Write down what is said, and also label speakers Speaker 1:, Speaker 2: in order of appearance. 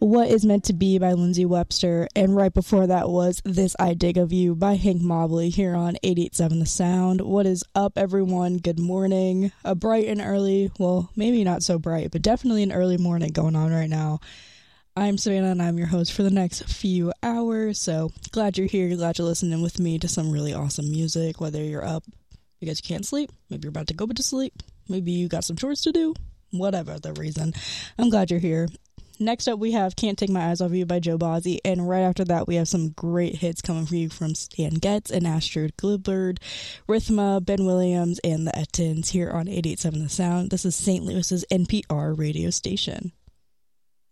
Speaker 1: What Is Meant to Be by Lindsay Webster, and right before that was This I Dig of You by Hank Mobley here on 88.7 The Sound. What is up, everyone? Good morning. A bright and early, well, maybe not so bright, but definitely an early morning going on right now. I'm Savannah, and I'm your host for the next few hours, so glad you're here, glad you're listening with me to some really awesome music, whether you're up because you can't sleep, maybe you're about to go to sleep, maybe you got some chores to do, whatever the reason. I'm glad you're here. Next up, we have Can't Take My Eyes Off You by Joe Bozzi, and right after that, we have some great hits coming for you from Stan Getz and Astrid Gilbert, Rhythma, Ben Williams, and the Ettins here on 88.7 The Sound. This is St. Louis's NPR radio station.